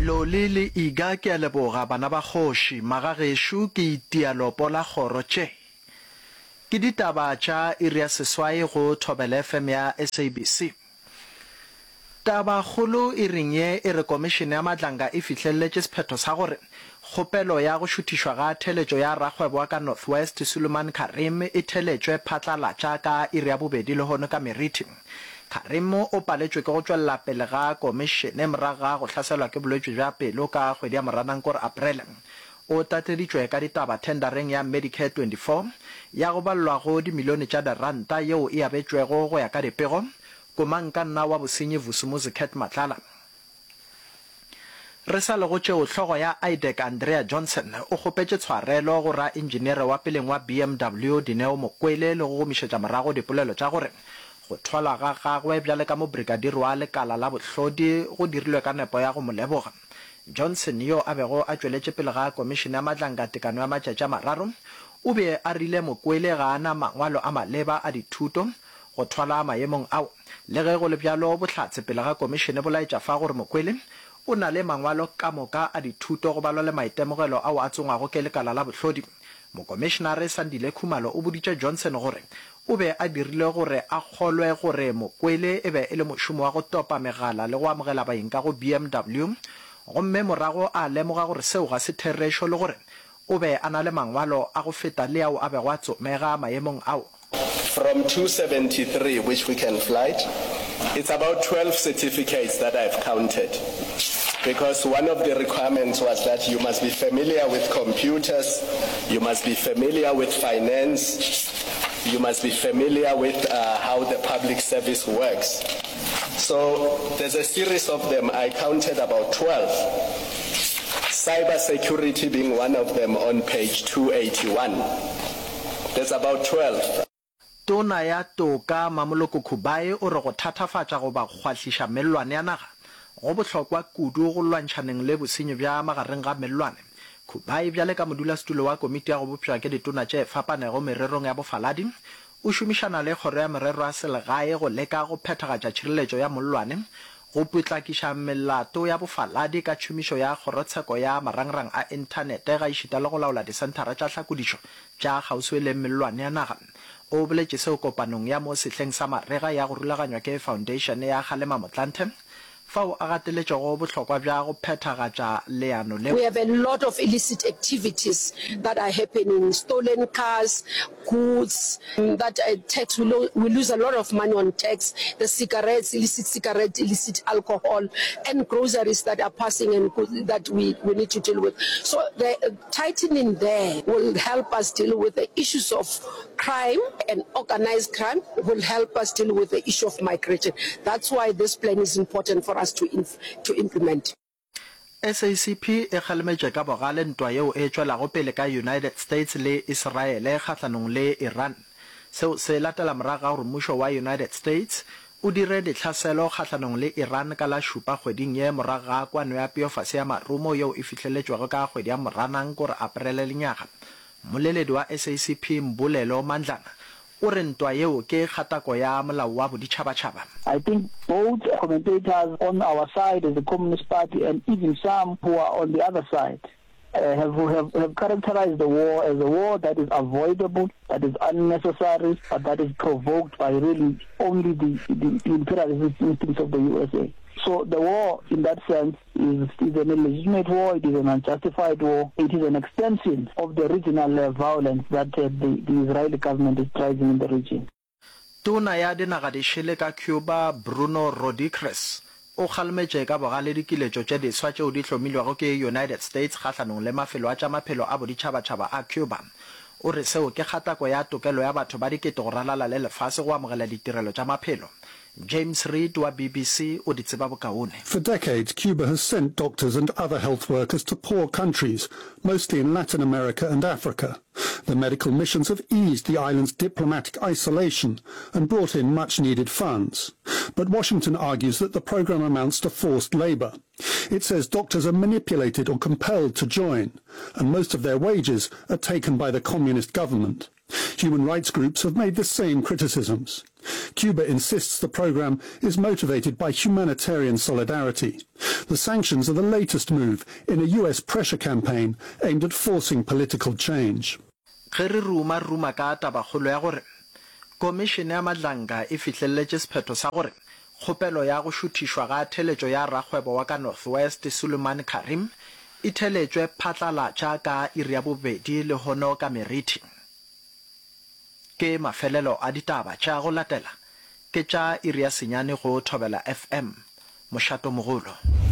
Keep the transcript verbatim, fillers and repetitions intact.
Loli le iga ke a leboga bana ba kgoši magageshu ke itialopo la kgoro tše. Ke ditaba tša iri ya seswai go Thobela F M ya S A B C. Taba kgolo e reng ye e re komishene ya Matlanga e fihlelletše sephetho sa gore kgopelo ya go šuthišwa ga theletšo ya rakgwebo ka North West Suleiman Karim e theletšwe phatlalatša ka iri ya bobedi le hono ka Meriti. Karim o paletšwe ke go tšwelela pele ga komishene moraga go hlaselwa ke bolwetši bja pelo ka kgwedi ya Moranang kore Aprele. O tateditšwe ka ditaba tendereng ya Medicare twenty-four ya go balelwa go dimilione tša diranta yeo e abetšwego go ya ka dipego. Komang ka nna wa bosenyi Vusumuzi Cat Matlala. Re sa le go tšeo hlogo ya I D E C Andrea Johnson o kgopetše tshwarelo go ra engineer wa peleng wa B M W Dineo Mokwele le go gomišetša morago dipolelo tša gore go thola ga gagwe bjale ka mo brigadier wa lekala la bohlodi go dirilwe ka nepo ya go moleboga. Johnson yo a bego a tšweletše pele ga komishene ya Matlanga tekano ya matšatši a mararo o be a rile Mokwele ga ana mangwalo a maleba a dithuto go thola maemong ao le ge go le bjalo bohlatse pele ga komishene bolaetša fa gore Mokwele o na le mangwalo ka moka a dithuto go balwa le maitemogelo ao a tsongwago ke lekala la bohlodi. Mokomishenare Sandile Khumalo o boditše Johnson gore o be a dirile gore a kgolwe gore Mokwele e be e le mošomo wa go topa megala le go amogela baeng ka go B M W gomme morago a lemoga gore seo ga se therešo le gore o be a na le mangwalo a go feta le ao a bego a tsomega maemong ao. From two seventy-three, which we can flight, it's about twelve certificates that I've counted. Because one of the requirements was that you must be familiar with computers, you must be familiar with finance, you must be familiar with uh, how the public service works. So there's a series of them. I counted about twelve. Cyber security being one of them on page two eighty-one. There's about twelve. Tona ya toka Mamoloko Kubayi o re go thatafatša go ba kgwahliša mellwane ya naga go bohlokwa kudu go lwantšhaneng le bosenyi bja magareng ga mellwane. Kubayi bjale ka modulasetulo wa komiti ya go bopša ke ditona tše fapanego mererong ya bofaladi o šomišana le kgoro ya merero ya selegae go leka go phethagatša tšhireletšo ya mollwane go putlakiša melato ya bofaladi ka tšhomišo ya kgorotsheko ya marangrang a inthanete ga išita le go laola disenthara tša hlakodišo tša kgauswi le mellwane ya naga. O boletše seo kopanong ya mo sehleng sa marega ya go rulaganywa ke foundation ya Kgalema Motlanthe fao a gateletšego bohlokwa bja go phethagatša leano le. We have a lot of illicit activities that are happening, stolen cars, goods, that uh, tax, we, lo we lose a lot of money on tax, the cigarettes, illicit cigarettes, illicit alcohol, and groceries that are passing and that we, we need to deal with. So the uh, tightening there will help us deal with the issues of crime and organized crime, will help us deal with the issue of migration. That's why this plan is important for us to, inf to implement. S A C P e kgalemetše ka bogale ntwa yeo e tšwelago pele ka United States le Israele kgahlanong le Iran. Seo se latela moraga gore mmušo wa United States o dire ditlhaselo kgahlanong le Iran ka la šupa kgweding ye moraga kwano ya peofase ya marumo yeo e fihlelletšwego ka kgwedi ya Moranang kore Aprele lenyaga. Moleledi wa S A C P Mbulelo Mandlana I think both commentators on our side as the Communist Party and even some who are on the other side uh, have, have, have characterized the war as a war that is avoidable, that is unnecessary, but that is provoked by really only the, the, the imperialist instincts of the U S A. So the war, in that sense, is, is an illegitimate war, it is an unjustified war, it is an extension of the regional uh, violence that uh, the, the Israeli government is driving in the region. Tona ya dinaga di šele ka Cuba Bruno Rodriguez o kgalmetše ka bogale dikiletšo tše diswa tšeo di hlomilwego ke United States kgahlanong le mafelo a tša maphelo a boditšhabatšhaba a Cuba. O re seo ke kgatako ya tokelo ya batho ba dikete go ralala le lefase go amogela ditirelo tša maphelo. James Reed wa B B C o di tseba bokaone. For decades, Cuba has sent doctors and other health workers to poor countries, mostly in Latin America and Africa. The medical missions have eased the island's diplomatic isolation and brought in much-needed funds. But Washington argues that the program amounts to forced labor. It says doctors are manipulated or compelled to join, and most of their wages are taken by the communist government. Human rights groups have made the same criticisms. Cuba insists the program is motivated by humanitarian solidarity. The sanctions are the latest move in a U S pressure campaign aimed at forcing political change. Ge re ruma ruma ka tabagolo ya gore Komishene ya Madlanga e fihleletse sephetho sa gore kgopelo ya go šuthišwa ga theletšo ya ragwebo wa ka Northwest Suleiman Karim e theletšwe phatlalatša ka iri ya bobedi le hono ka Meriti. Ke mafelelo a ditaba tša go latela ke tša iri ya senyane go Thobela F M Mošato Mogolo.